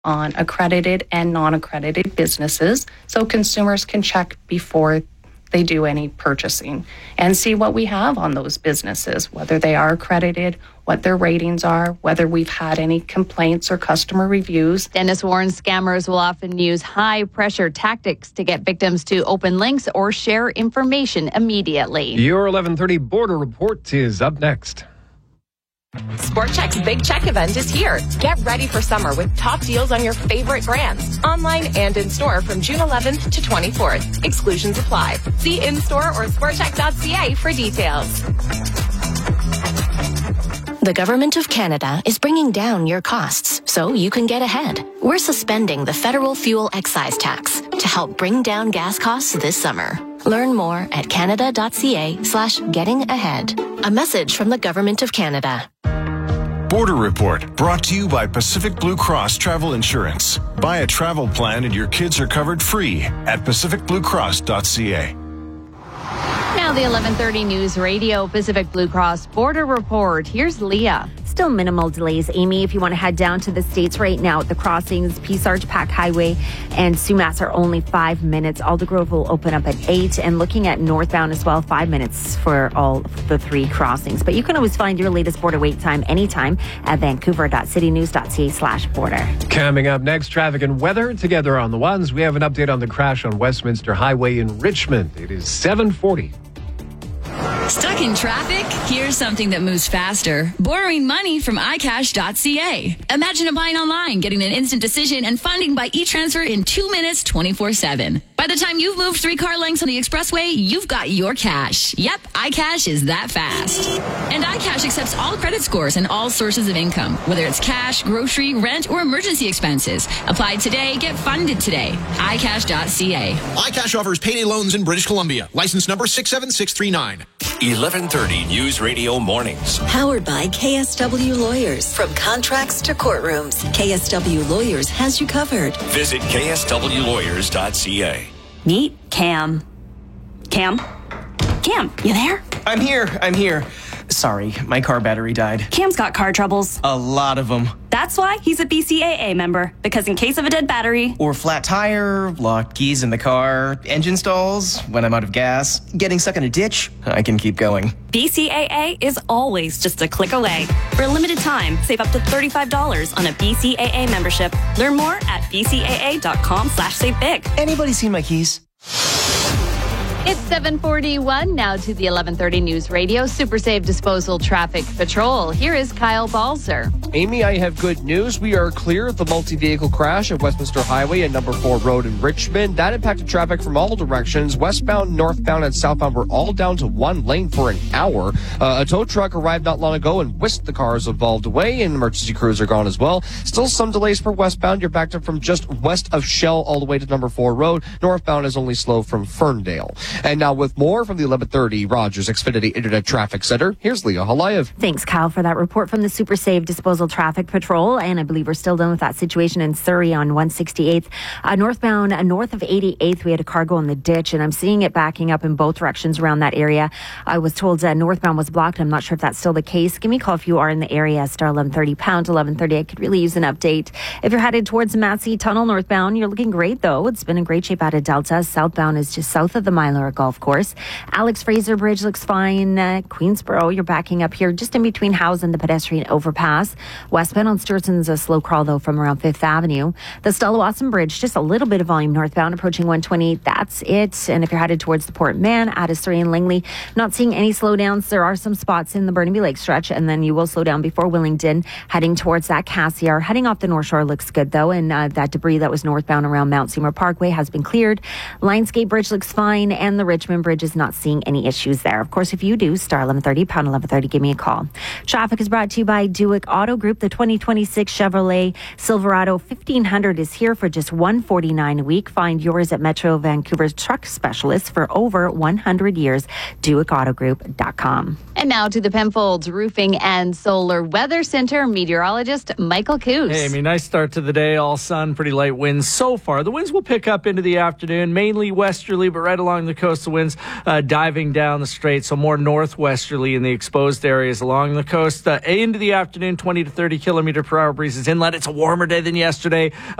on accredited and non-accredited businesses so consumers can check before they do any purchasing and see what we have on those businesses, whether they are accredited, what their ratings are, whether we've had any complaints or customer reviews. Dennis warns scammers will often use high-pressure tactics to get victims to open links or share information immediately. Your 11:30 Border Report is up next. Sport Chek's Big Check event is here. Get ready for summer with top deals on your favorite brands, online and in store from June 11th to 24th. Exclusions apply. See in-store or sportchek.ca for details. The Government of Canada is bringing down your costs so you can get ahead. We're suspending the federal fuel excise tax to help bring down gas costs this summer. Learn more at canada.ca/getting-ahead. A message from the Government of Canada. Border Report, brought to you by Pacific Blue Cross Travel Insurance. Buy a travel plan and your kids are covered free at pacificbluecross.ca. Now the 11:30 News Radio Pacific Blue Cross Border Report. Here's Leah. Still minimal delays, Amy. If you want to head down to the States right now at the crossings, Peace Arch, Pack Highway, and Sumas are only 5 minutes. Aldergrove will open up at 8. And looking at northbound as well, 5 minutes for all of the 3 crossings. But you can always find your latest border wait time anytime at vancouver.citynews.ca/border. Coming up next, traffic and weather together on the ones. We have an update on the crash on Westminster Highway in Richmond. It is 7:40. Stuck in traffic? Here's something that moves faster. Borrowing money from iCash.ca. Imagine applying online, getting an instant decision, and funding by e-transfer in 2 minutes, 24/7. By the time you've moved 3 car lengths on the expressway, you've got your cash. Yep, iCash is that fast. And iCash accepts all credit scores and all sources of income, whether it's cash, grocery, rent, or emergency expenses. Apply today, get funded today. iCash.ca. iCash offers payday loans in British Columbia. License number 67639. 11:30 News Radio Mornings. Powered by KSW Lawyers. From contracts to courtrooms, KSW Lawyers has you covered. Visit kswlawyers.ca. Meet Cam. Cam, you there? I'm here. Sorry, my car battery died. Cam's got car troubles. A lot of them. That's why he's a BCAA member, because in case of a dead battery, or flat tire, locked keys in the car, engine stalls, when I'm out of gas, getting stuck in a ditch, I can keep going. BCAA is always just a click away. For a limited time, save up to $35 on a BCAA membership. Learn more at bcaa.com/savebig. Anybody seen my keys? It's 7:41 now to the 11:30 News Radio Super Safe Disposal Traffic Patrol. Here is Kyle Balzer. Amy, I have good news. We are clear of the multi-vehicle crash at Westminster Highway and number 4 Road in Richmond. That impacted traffic from all directions. Westbound, northbound, and southbound were all down to 1 lane for an hour. A tow truck arrived not long ago and whisked the cars involved away, and emergency crews are gone as well. Still some delays for westbound. You're backed up from just west of Shell all the way to number 4 Road. Northbound is only slow from Ferndale. And now with more from the 11:30 Rogers Xfinity Internet Traffic Center, here's Leah Halayev. Thanks, Kyle, for that report from the Super Safe Disposal Traffic Patrol. And I believe we're still done with that situation in Surrey on 168th. Northbound, north of 88th, we had a car go in the ditch, and I'm seeing it backing up in both directions around that area. I was told northbound was blocked. I'm not sure if that's still the case. Give me a call if you are in the area. Star 1130, pound 1130. I could really use an update. If you're headed towards the Matsey Tunnel northbound, you're looking great, though. It's been in great shape out of Delta. Southbound is just south of the Mylara Golf Course. Alex Fraser Bridge looks fine. Queensboro, you're backing up here just in between Howes and the pedestrian overpass. Westbound on Stuartson's a slow crawl, though, from around 5th Avenue. The Stella Watson Bridge, just a little bit of volume northbound, approaching 120. That's it. And if you're headed towards the Port Mann, out of Surrey and Langley, not seeing any slowdowns. There are some spots in the Burnaby Lake stretch, and then you will slow down before Willingdon, heading towards that Cassiar. Heading off the North Shore looks good, though, and that debris that was northbound around Mount Seymour Parkway has been cleared. Lionsgate Bridge looks fine, and the Richmond Bridge is not seeing any issues there. Of course, if you do, star 1130, pound 1130, give me a call. Traffic is brought to you by Duick Auto Group. The 2026 Chevrolet Silverado 1500 is here for just $149 a week. Find yours at Metro Vancouver's truck specialist for over 100 years. DuickAutoGroup.com. And now to the Penfolds Roofing and Solar Weather Center meteorologist Michael Coos. Hey, Amy, nice start to the day. All sun, pretty light winds so far. The winds will pick up into the afternoon, mainly westerly, but right along the coastal winds diving down the strait, so more northwesterly in the exposed areas along the coast. Into the afternoon, 20 to 30 kilometer per hour breezes inland. It's a warmer day than yesterday.